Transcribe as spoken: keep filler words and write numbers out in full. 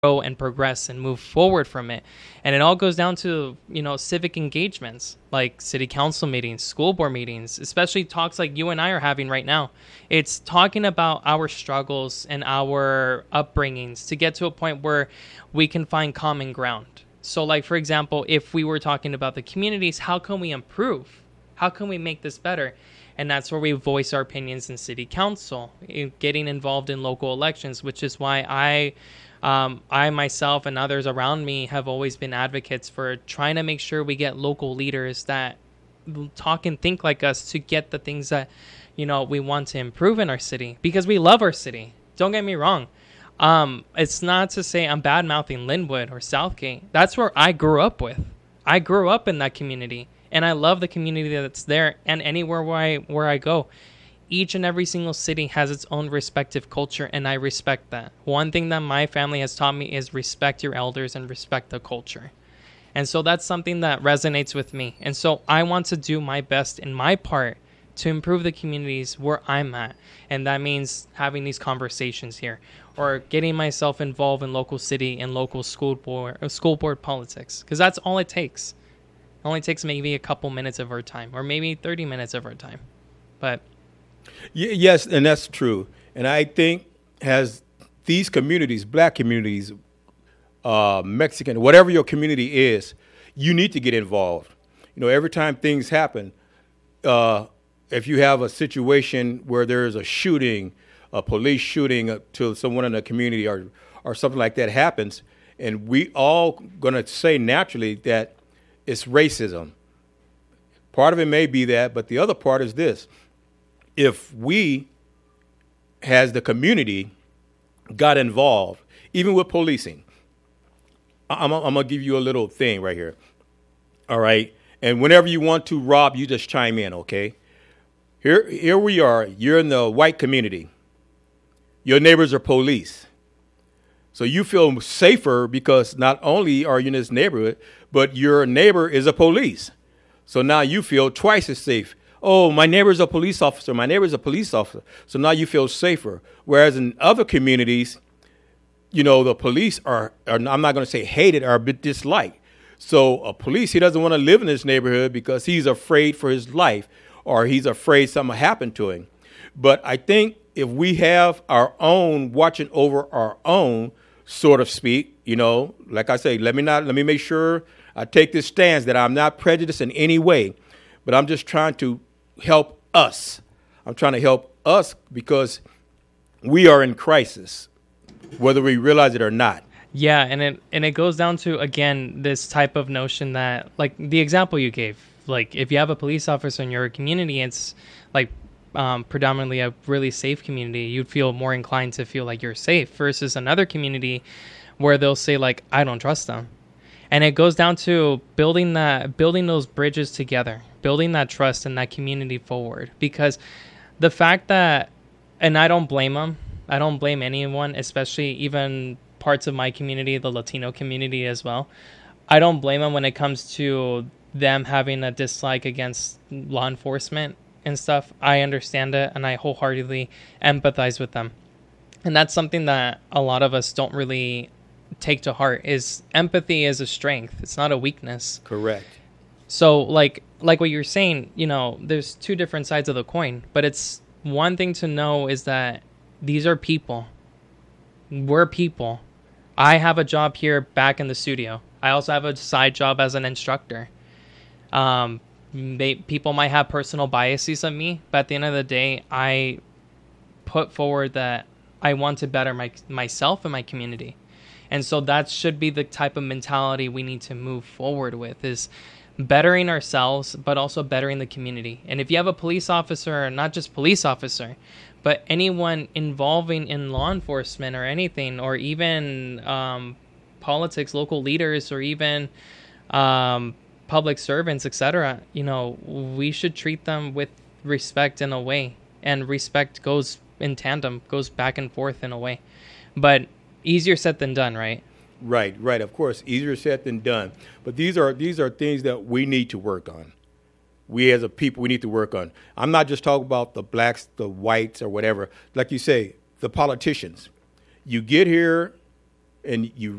grow and progress and move forward from it. And it all goes down to, you know, civic engagements like city council meetings, school board meetings, especially talks like you and I are having right now. It's talking about our struggles and our upbringings to get to a point where we can find common ground. So like, for example, if we were talking about the communities, how can we improve? How can we make this better? And that's where we voice our opinions in city council, in getting involved in local elections, which is why I Um, I myself and others around me have always been advocates for trying to make sure we get local leaders that talk and think like us to get the things that, you know, we want to improve in our city, because we love our city. Don't get me wrong. Um, it's not to say I'm bad mouthing Linwood or Southgate. That's where I grew up with. I grew up in that community, and I love the community that's there, and anywhere where I, where I go. Each and every single city has its own respective culture, and I respect that. One thing that my family has taught me is respect your elders and respect the culture. And so that's something that resonates with me. And so I want to do my best in my part to improve the communities where I'm at. And that means having these conversations here or getting myself involved in local city and local school board, or school board politics, because that's all it takes. It only takes maybe a couple minutes of our time, or maybe thirty minutes of our time. But Y- yes, and that's true. And I think as these communities, black communities, uh, Mexican, whatever your community is, you need to get involved. You know, every time things happen, uh, if you have a situation where there is a shooting, a police shooting to someone in the community, or or something like that happens, and we all going to say naturally that it's racism. Part of it may be that, but the other part is this. If we, as the community, got involved, even with policing, I'm, I'm going to give you a little thing right here. All right. And whenever you want to, Rob, you just chime in, okay? Here, here we are. You're in the white community. Your neighbors are police. So you feel safer because not only are you in this neighborhood, but your neighbor is a police. So now you feel twice as safe. Oh, my neighbor's a police officer. My neighbor's a police officer. So now you feel safer. Whereas in other communities, you know, the police are, are I'm not going to say hated, are a bit disliked. So a police, he doesn't want to live in this neighborhood because he's afraid for his life, or he's afraid something will happen to him. But I think if we have our own, watching over our own, sort of speak, you know, like I say, let me not, let me make sure I take this stance that I'm not prejudiced in any way, but I'm just trying to help us. I'm trying to help us because we are in crisis, whether we realize it or not. yeah, and it and it goes down to, again, this type of notion that, like the example you gave, like if you have a police officer in your community, it's like um, predominantly a really safe community, you'd feel more inclined to feel like you're safe versus another community where they'll say like, I don't trust them. And it goes down to building that, building those bridges together, building that trust and that community forward. Because the fact that, and I don't blame them, I don't blame anyone, especially even parts of my community, the Latino community as well. I don't blame them when it comes to them having a dislike against law enforcement and stuff. I understand it, and I wholeheartedly empathize with them. And that's something that a lot of us don't really take to heart, is empathy is a strength. It's not a weakness. Correct. So like like what you're saying, you know, there's two different sides of the coin, but it's one thing to know is that these are people. We're people. I have a job here back in the studio. I also have a side job as an instructor. Um, they, people might have personal biases of me, but at the end of the day, I put forward that I want to better my myself and my community. And so that should be the type of mentality we need to move forward with, is bettering ourselves, but also bettering the community. And if you have a police officer, or not just police officer, but anyone involving in law enforcement or anything, or even um, politics, local leaders, or even um, public servants, et cetera, you know, we should treat them with respect in a way. And respect goes in tandem, goes back and forth in a way. But easier said than done, right? Right, right. Of course, easier said than done. But these are these are things that we need to work on. We as a people, we need to work on. I'm not just talking about the blacks, the whites, or whatever. Like you say, the politicians. You get here, and you